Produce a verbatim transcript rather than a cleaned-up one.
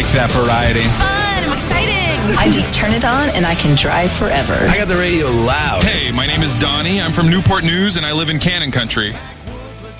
likes that variety. Fun, I'm excited. I just turn it on and I can drive forever. I got the radio loud. Hey, my name is Donnie. I'm from Newport News and I live in Cannon Country.